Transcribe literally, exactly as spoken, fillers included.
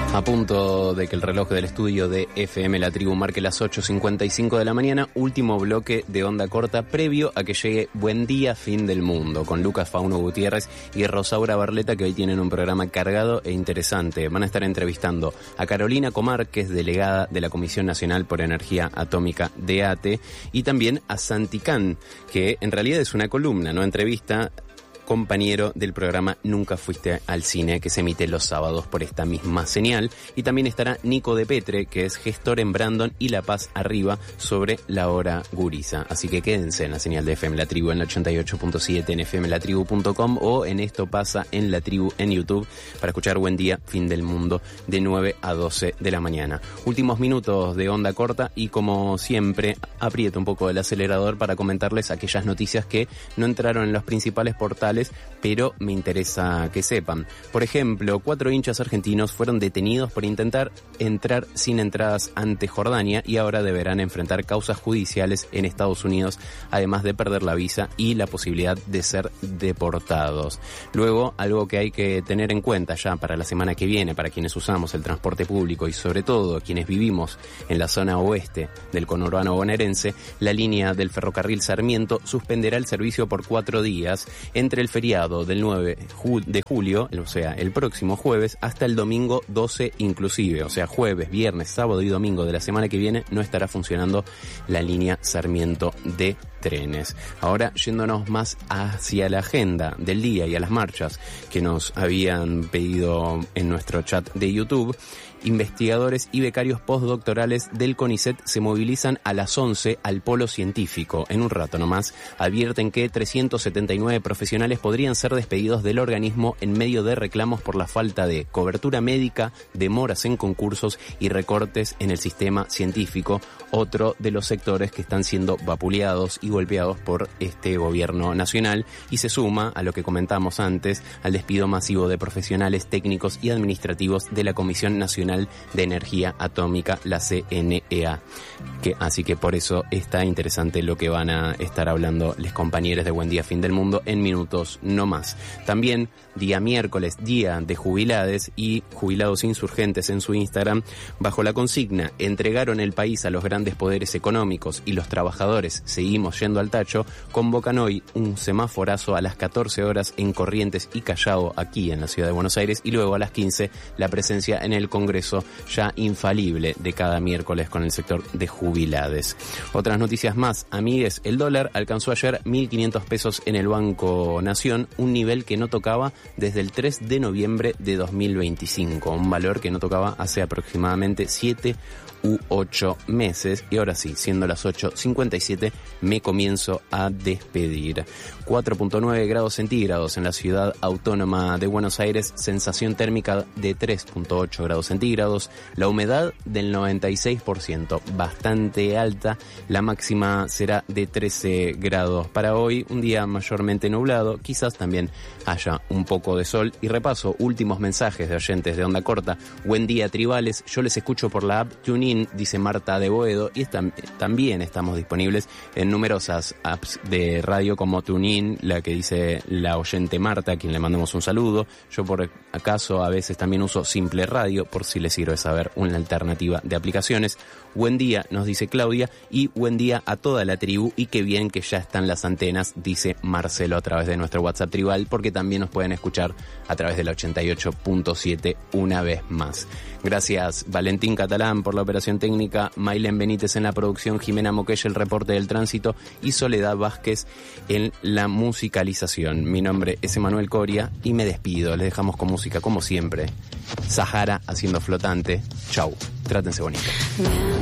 A punto de que el reloj del estudio de F M La Tribu marque las ocho cincuenta y cinco de la mañana, último bloque de onda corta previo a que llegue Buen Día, Fin del Mundo, con Lucas Fauno Gutiérrez y Rosaura Barleta, que hoy tienen un programa cargado e interesante. Van a estar entrevistando a Carolina Comar, que es delegada de la Comisión Nacional por Energía Atómica de A T E, y también a Santi Can, que en realidad es una columna, no entrevista, compañero del programa Nunca Fuiste al Cine, que se emite los sábados por esta misma señal. Y también estará Nico de Petre, que es gestor en Brandon y La Paz Arriba, sobre la hora guriza. Así que quédense en la señal de F M La Tribu en el ochenta y ocho punto siete, en f m la tribu punto com o en Esto Pasa en La Tribu en YouTube para escuchar Buen Día, Fin del Mundo de nueve a doce de la mañana. Últimos minutos de onda corta y, como siempre, aprieto un poco el acelerador para comentarles aquellas noticias que no entraron en los principales portales, pero me interesa que sepan. Por ejemplo, cuatro hinchas argentinos fueron detenidos por intentar entrar sin entradas ante Jordania y ahora deberán enfrentar causas judiciales en Estados Unidos, además de perder la visa y la posibilidad de ser deportados. Luego, algo que hay que tener en cuenta ya para la semana que viene, para quienes usamos el transporte público y sobre todo quienes vivimos en la zona oeste del conurbano bonaerense, la línea del ferrocarril Sarmiento suspenderá el servicio por cuatro días entre el feriado del nueve de julio, o sea, el próximo jueves, hasta el domingo doce inclusive, o sea, jueves, viernes, sábado y domingo de la semana que viene no estará funcionando la línea Sarmiento de trenes. Ahora, yéndonos más hacia la agenda del día y a las marchas que nos habían pedido en nuestro chat de YouTube, investigadores y becarios postdoctorales del CONICET se movilizan a las once al polo científico. En un rato nomás advierten que trescientos setenta y nueve profesionales podrían ser despedidos del organismo en medio de reclamos por la falta de cobertura médica, demoras en concursos y recortes en el sistema científico, otro de los sectores que están siendo vapuleados y golpeados por este gobierno nacional, y se suma a lo que comentamos antes, al despido masivo de profesionales técnicos y administrativos de la Comisión Nacional de Energía Atómica, la C N E A. Que, así que por eso está interesante lo que van a estar hablando los compañeros de Buen Día, Fin del Mundo en minutos no más. También día miércoles, día de jubilades y jubilados insurgentes en su Instagram, bajo la consigna "entregaron el país a los grandes poderes económicos y los trabajadores seguimos yendo al tacho", convocan hoy un semáforazo a las catorce horas en Corrientes y Callao, aquí en la ciudad de Buenos Aires, y luego a las quince la presencia en el Congreso ya infalible de cada miércoles con el sector de jubilades. Otras noticias más, amigues, el dólar alcanzó ayer mil quinientos pesos en el Banco Nación, un nivel que no tocaba desde el tres de noviembre de dos mil veinticinco, un valor que no tocaba hace aproximadamente siete u ocho meses. Y ahora sí, siendo las ocho cincuenta y siete, me comienzo a despedir. cuatro punto nueve grados centígrados en la ciudad autónoma de Buenos Aires, sensación térmica de tres punto ocho grados centígrados, la humedad del noventa y seis por ciento, bastante alta, la máxima será de trece grados para hoy, un día mayormente nublado, quizás también haya un poco de sol. Y repaso últimos mensajes de oyentes de onda corta. Buen día, tribales, yo les escucho por la app TuneIn, dice Marta de Boedo, y está, también estamos disponibles en numerosas apps de radio como TuneIn, la que dice la oyente Marta, a quien le mandamos un saludo. Yo por acaso a veces también uso Simple Radio, por si les sirve saber una alternativa de aplicaciones. Buen día, nos dice Claudia, y buen día a toda la tribu, y qué bien que ya están las antenas, dice Marcelo a través de nuestro WhatsApp tribal, porque también nos pueden escuchar a través del ochenta y ocho punto siete una vez más. Gracias Valentín Catalán por la operación técnica, Maylen Benítez en la producción, Jimena Moquella el reporte del tránsito y Soledad Vázquez en la musicalización. Mi nombre es Emanuel Coria y me despido. Les dejamos con música como siempre. Sahara haciendo Flotante. Chau. Trátense bonito.